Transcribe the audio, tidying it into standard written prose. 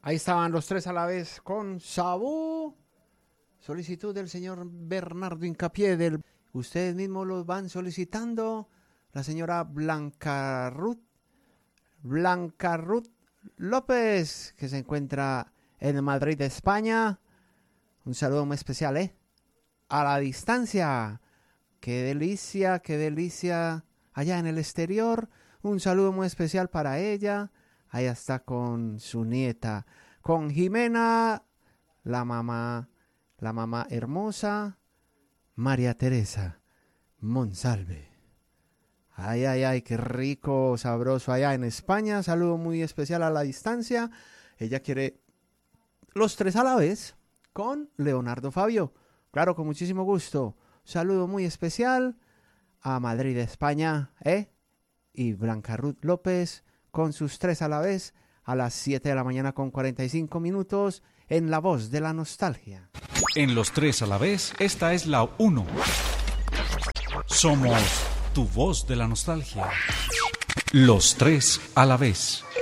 Ahí estaban los tres a la vez con Sabú. Solicitud del señor Bernardo Hincapié. Ustedes mismos los van solicitando. La señora Blanca Ruth López, que se encuentra en Madrid, España. Un saludo muy especial, a la distancia. Qué delicia allá en el exterior. Un saludo muy especial para ella. Allá está con su nieta, con Jimena, la mamá hermosa, María Teresa Monsalve. Ay, qué rico, sabroso allá en España. Saludo muy especial a la distancia. Ella quiere los tres a la vez con Leonardo Fabio. Claro, con muchísimo gusto. Saludo muy especial a Madrid, España, y Blanca Ruth López con sus tres a la vez a las 7 de la mañana con 45 minutos en La Voz de la Nostalgia. En los tres a la vez, esta es la 1. Somos tu voz de la nostalgia. Los tres a la vez.